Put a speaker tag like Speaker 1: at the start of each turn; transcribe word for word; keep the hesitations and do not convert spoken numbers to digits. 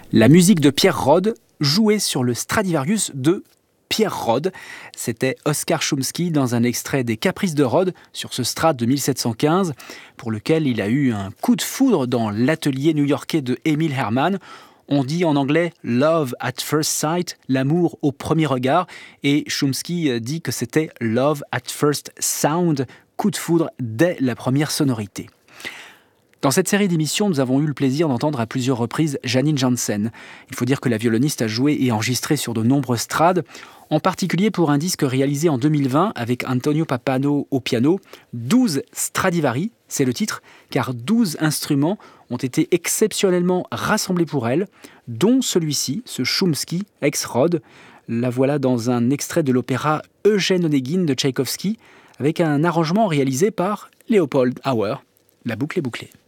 Speaker 1: La musique de Pierre Rode, jouée sur le Stradivarius de Pierre Rode. C'était Oskar Chomsky dans un extrait des Caprices de Rode sur ce Strad de mille sept cent quinze, pour lequel il a eu un coup de foudre dans l'atelier new-yorkais de Emil Herrmann. On dit en anglais « love at first sight », l'amour au premier regard, et Chomsky dit que c'était « love at first sound », coup de foudre dès la première sonorité. Dans cette série d'émissions, nous avons eu le plaisir d'entendre à plusieurs reprises Janine Jansen. Il faut dire que la violoniste a joué et enregistré sur de nombreux strades, en particulier pour un disque réalisé en deux mille vingt avec Antonio Pappano au piano, douze Stradivari, c'est le titre, car douze instruments ont été exceptionnellement rassemblés pour elle, dont celui-ci, ce Chomsky ex-Rode. La voilà dans un extrait de l'opéra Eugène Onégine de Tchaïkovski, avec un arrangement réalisé par Léopold Auer. La boucle est bouclée.